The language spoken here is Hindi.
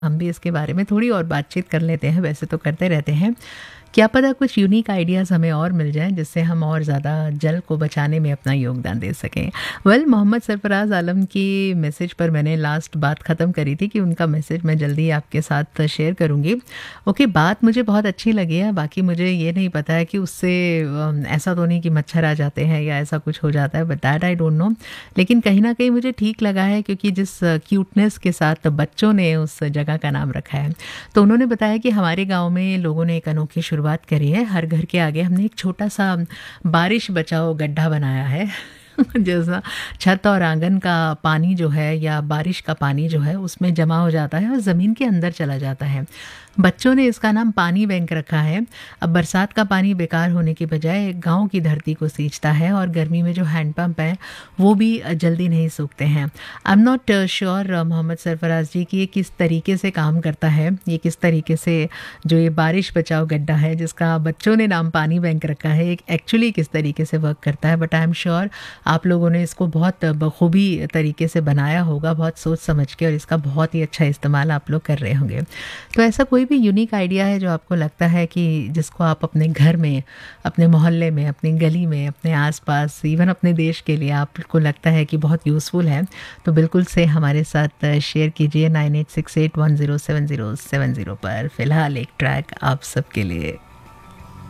हम भी इसके बारे में थोड़ी और बातचीत कर लेते हैं, वैसे तो करते रहते हैं। क्या पता कुछ यूनिक आइडियाज़ हमें और मिल जाएँ जिससे हम और ज़्यादा जल को बचाने में अपना योगदान दे सकें। मोहम्मद सरफराज़ आलम की मैसेज पर मैंने लास्ट बात ख़त्म करी थी कि उनका मैसेज मैं जल्दी आपके साथ शेयर करूँगी। ओके, बात मुझे बहुत अच्छी लगी है, बाकी मुझे ये नहीं पता है कि उससे ऐसा तो नहीं कि मच्छर आ जाते हैं या ऐसा कुछ हो जाता है, but that I don't know. लेकिन कहीं न कहीं मुझे ठीक लगा है क्योंकि जिस क्यूटनेस के साथ बच्चों ने उस जगह का नाम रखा है। तो उन्होंने बताया कि हमारे गाँव में लोगों ने एक अनोखी शुरुआत करी है। हर घर के आगे हमने एक छोटा-सा बारिश बचाओ गड्ढा बनाया है। जैसा छत और आंगन का पानी जो है या बारिश का पानी जो है उसमें जमा हो जाता है और ज़मीन के अंदर चला जाता है। बच्चों ने इसका नाम पानी बैंक रखा है। अब बरसात का पानी बेकार होने की बजाय गाँव की धरती को सींचता है और गर्मी में जो हैंडपंप है वो भी जल्दी नहीं सूखते हैं। I am not sure Mohammad Sarfaraz जी कि ये किस तरीके से काम करता है, ये किस तरीके से जो ये बारिश बचाओ गड्ढा है जिसका बच्चों ने नाम पानी बैंक रखा है, एक एक्चुअली किस तरीके से वर्क करता है। बट आई एम श्योर आप लोगों ने इसको बहुत बखूबी तरीके से बनाया होगा, बहुत सोच समझ के, और इसका बहुत ही अच्छा इस्तेमाल आप लोग कर रहे होंगे। तो ऐसा कोई भी यूनिक आइडिया है जो आपको लगता है कि जिसको आप अपने घर में, अपने मोहल्ले में, अपनी गली में, अपने आसपास, इवन अपने देश के लिए आपको लगता है कि बहुत यूज़फुल है, तो बिल्कुल से हमारे साथ शेयर कीजिए 9868107070 पर। फ़िलहाल एक ट्रैक आप सबके लिए।